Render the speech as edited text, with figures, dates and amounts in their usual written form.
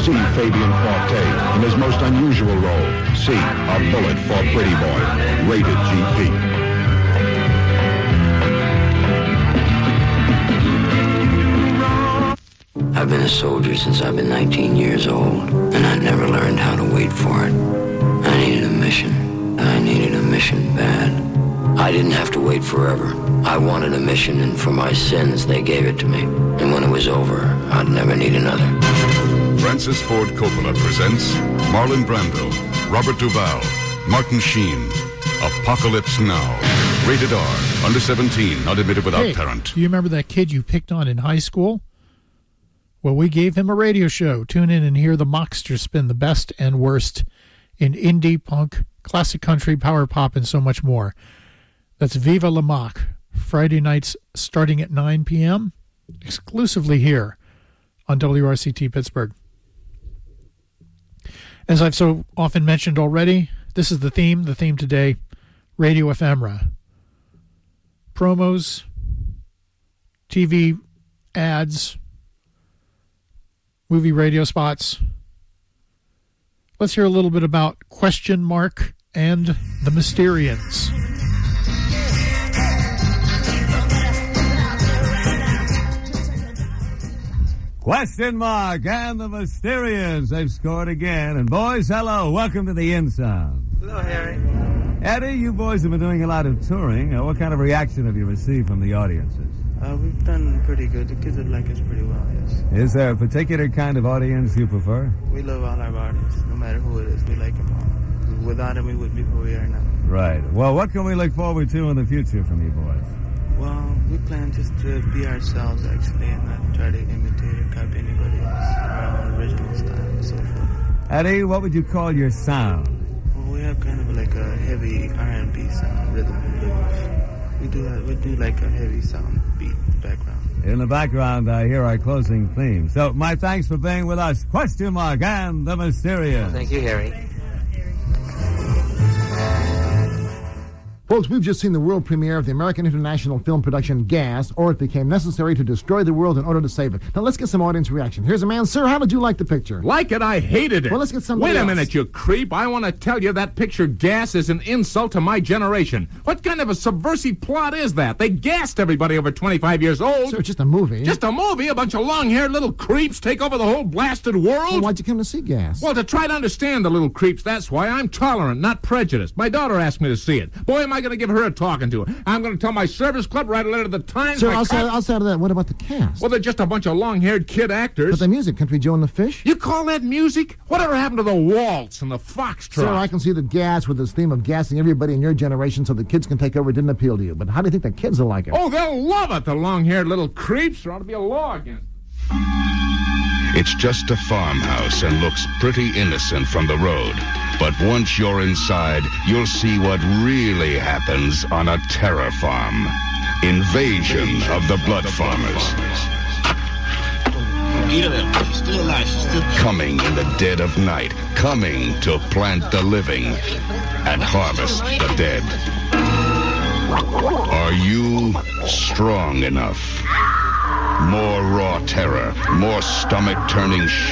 C. Fabian Forte in his most unusual role. C. A Bullet for Pretty Boy. Rated GP. I've been a soldier since I've been 19 years old, and I never learned how to wait for it. I needed a mission. I needed a mission bad. I didn't have to wait forever. I wanted a mission, and for my sins, they gave it to me. And when it was over, I'd never need another. Francis Ford Coppola presents Marlon Brando, Robert Duvall, Martin Sheen, Apocalypse Now. Rated R, under 17, not admitted without parent. Do you remember that kid you picked on in high school? Well, we gave him a radio show. Tune in and hear the Mockster spin the best and worst in indie, punk, classic country, power pop, and so much more. That's Viva La Mock, Friday nights starting at 9 p.m., exclusively here on WRCT Pittsburgh. As I've so often mentioned already, this is the theme today, Radio Ephemera. Promos, TV ads, movie radio spots. Let's hear a little bit about Question Mark and the Mysterians. Question Mark and the Mysterians. They've scored again. And boys, hello. Welcome to the In Sound. Hello, Harry. Eddie, you boys have been doing a lot of touring. What kind of reaction have you received from the audiences? We've done pretty good. The kids would like us pretty well, yes. Is there a particular kind of audience you prefer? We love all our artists, no matter who it is. We like them all. Without them, we wouldn't be where we are now. Right. Well, what can we look forward to in the future from you boys? Well, we plan just to be ourselves, actually, and not try to imitate or copy anybody else. Our own original style and so forth. Eddie, what would you call your sound? Well, we have kind of like a heavy R&B sound, rhythm and blues. We do like a heavy sound beat background. In the background, I hear our closing theme. So, my thanks for being with us. Question Mark and the Mysterians. Well, thank you, Harry. Folks, we've just seen the world premiere of the American international film production Gas, or It Became Necessary to Destroy the World in Order to Save It. Now, let's get some audience reaction. Here's a man. Sir, how did you like the picture? Like it? I hated it. Well, let's get somebody Wait a else. minute, you creep. I want to tell you that picture Gas is an insult to my generation. What kind of a subversive plot is that? They gassed everybody over 25 years old. Sir, it's just a movie. Just a movie? A bunch of long-haired little creeps take over the whole blasted world? Well, why'd you come to see Gas? Well, to try to understand the little creeps, that's why. I'm tolerant, not prejudiced. My daughter asked me to see it. Boy, am I going to give her a talking to. I'm going to tell my service club, write a letter to the Times. Sir, outside of that, what about the cast? Well, they're just a bunch of long-haired kid actors. But the music, Country Joe and the Fish? You call that music? Whatever happened to the waltz and the foxtrot? Sir, I can see that Gas, with this theme of gassing everybody in your generation so the kids can take over, didn't appeal to you. But how do you think the kids will like it? Oh, they'll love it, the long-haired little creeps. There ought to be a law against it. It's just a farmhouse and looks pretty innocent from the road. But once you're inside, you'll see what really happens on a terror farm. Invasion of the Blood Farmers. She's still alive. She's still Coming in the dead of night. Coming to plant the living and harvest the dead. Are you strong enough? More raw terror, more stomach-turning